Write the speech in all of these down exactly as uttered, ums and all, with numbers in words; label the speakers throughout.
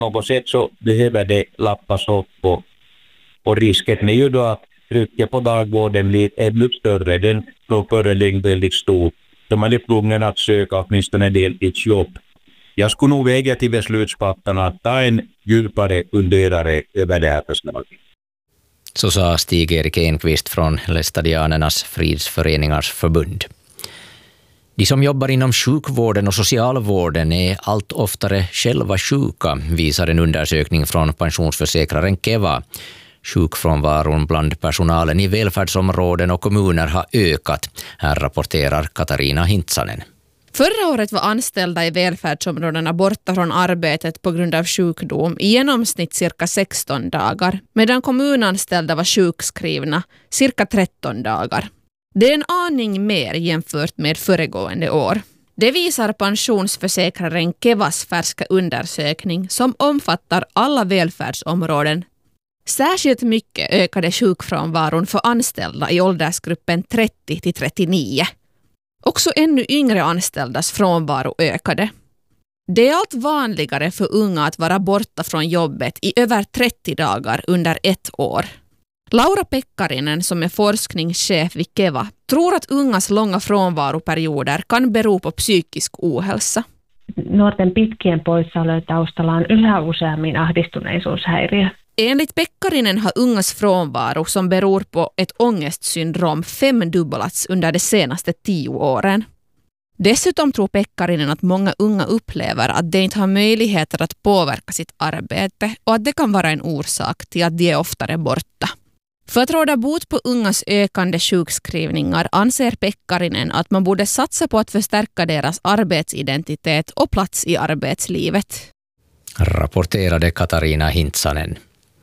Speaker 1: något sätt så behöver det lappas upp och, och risken är ju då att trycket på dagvården blir ännu större. Den föreligger väldigt stor. Så man är tvungen att söka åtminstone en deltidsjobb. Jag skulle nog väga till beslutsfattarna att ta en djupare funderare över det här förslaget.
Speaker 2: Så sa Stig-Erik Enqvist från Lästadianernas fridsföreningars förbund. De som jobbar inom sjukvården och socialvården är allt oftare själva sjuka, visar en undersökning från pensionsförsäkraren Keva. Sjukfrånvaron bland personalen i välfärdsområden och kommuner har ökat. Här rapporterar Katarina Hintsanen.
Speaker 3: Förra året var anställda i välfärdsområdena borta från arbetet på grund av sjukdom i genomsnitt cirka sexton dagar, medan kommunanställda var sjukskrivna cirka tretton dagar. Det är en aning mer jämfört med föregående år. Det visar pensionsförsäkraren Kevas färska undersökning som omfattar alla välfärdsområden. Särskilt mycket ökade sjukfrånvaron för anställda i åldersgruppen trettio till trettionio. Också ännu yngre anställdas frånvaro ökade. Det är allt vanligare för unga att vara borta från jobbet i över trettio dagar under ett år. Laura Pekkarinen, som är forskningschef vid Keva, tror att ungas långa frånvaroperioder kan bero på psykisk ohälsa.
Speaker 4: Nuorten pitkien poissaolojen taustalla on yhä useammin ahdistuneisuushäiriö.
Speaker 3: Enligt Pekkarinen har ungas frånvaro som beror på ett ångestsyndrom femdubblats under de senaste tio åren. Dessutom tror Pekkarinen att många unga upplever att de inte har möjligheter att påverka sitt arbete och att det kan vara en orsak till att de är oftare borta. För att råda bot på ungas ökande sjukskrivningar anser Pekkarinen att man borde satsa på att förstärka deras arbetsidentitet och plats i arbetslivet.
Speaker 2: Rapporterade Katarina Hintsanen.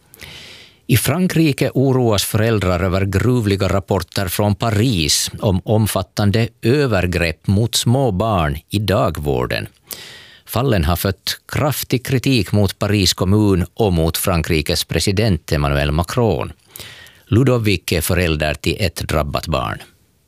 Speaker 2: I Frankrike oroas föräldrar över gruvliga rapporter från Paris om omfattande övergrepp mot små barn i dagvården. Fallen har fått kraftig kritik mot Paris kommun och mot Frankrikes president Emmanuel Macron. Ludovic är förälder till ett drabbat barn.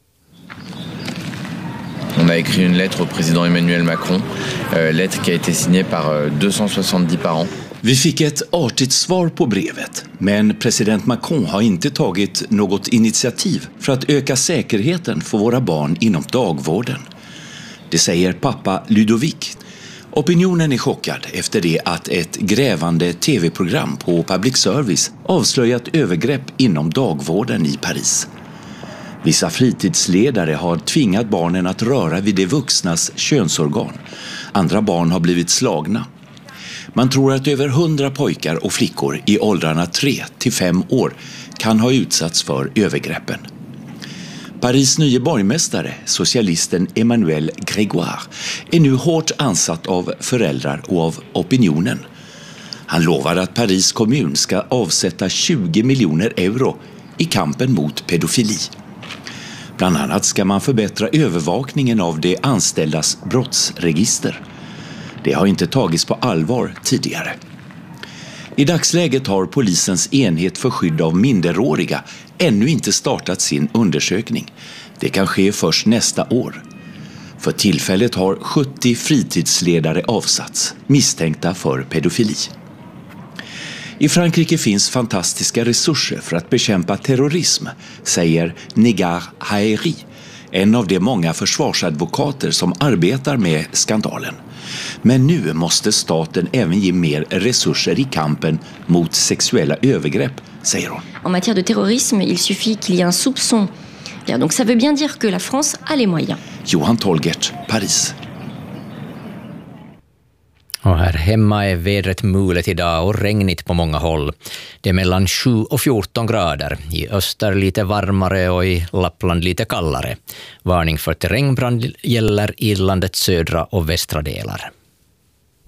Speaker 5: On a écrit une lettre au président Emmanuel Macron, euh, lettre qui a été signée par euh, deux cent soixante-dix parents.
Speaker 6: Vi fick ett artigt svar på brevet, men president Macron har inte tagit något initiativ för att öka säkerheten för våra barn inom dagvården. Det säger pappa Ludovic. Opinionen är chockad efter det att ett grävande tv-program på public service avslöjat övergrepp inom dagvården i Paris. Vissa fritidsledare har tvingat barnen att röra vid de vuxnas könsorgan. Andra barn har blivit slagna. Man tror att över hundra pojkar och flickor i åldrarna tre till fem år kan ha utsatts för övergreppen. Paris nye borgmästare, socialisten Emmanuel Grégoire, är nu hårt ansatt av föräldrar och av opinionen. Han lovar att Paris kommun ska avsätta tjugo miljoner euro i kampen mot pedofili. Bland annat ska man förbättra övervakningen av de anställdas brottsregister. Det har inte tagits på allvar tidigare. I dagsläget har polisens enhet för skydd av minderåriga ännu inte startat sin undersökning. Det kan ske först nästa år. För tillfället har sjuttio fritidsledare avsatts, misstänkta för pedofili. I Frankrike finns fantastiska resurser för att bekämpa terrorism, säger Negar Haeri, en av de många försvarsadvokater som arbetar med skandalen. Men nu måste staten även ge mer resurser i kampen mot sexuella övergrepp, säger hon.
Speaker 7: En matière de terrorisme, il suffit qu'il y ait un soupçon. Donc ça veut bien dire que la France a les moyens.
Speaker 6: Johan Tolgert, Paris.
Speaker 2: Och här hemma är vädret mulet idag och regnigt på många håll. Det är mellan sju och fjorton grader. I öster lite varmare och i Lappland lite kallare. Varning för terrängbrand gäller i landets södra och västra delar.